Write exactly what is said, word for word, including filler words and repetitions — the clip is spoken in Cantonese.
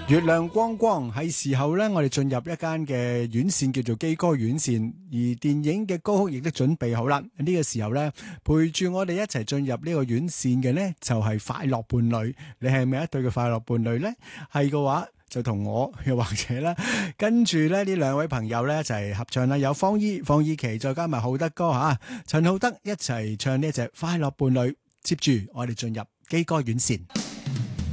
月亮光光係時候咧，我哋進入一間嘅院線叫做基歌院線，而電影嘅歌曲亦都準備好啦。呢、這個時候咧，陪住我哋一齊進入呢個院線嘅咧，就係、是、快樂伴侶。你係咪一對嘅快樂伴侶咧？係嘅話，就同我又或者咧，跟住咧呢兩位朋友咧一齊合唱啦，有方伊、方伊琪，再加埋浩德哥吓，陳浩德一齊唱呢一隻快樂伴侶。接住我哋進入基歌院線。